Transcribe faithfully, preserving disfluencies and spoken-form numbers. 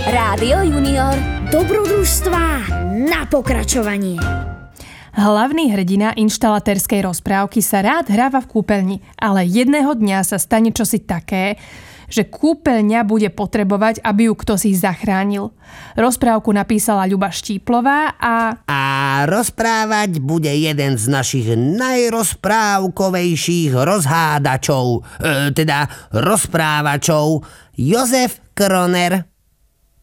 Rádio Junior. Dobrodružstvá na pokračovanie. Hlavný hrdina inštalatérskej rozprávky sa rád hráva v kúpeľni, ale jedného dňa sa stane čosi také, že kúpeľňa bude potrebovať, aby ju ktosi zachránil. Rozprávku napísala Ľuba Štíplová a... A rozprávať bude jeden z našich najrozprávkovejších rozhádačov, e, teda rozprávačov, Jozef Kroner.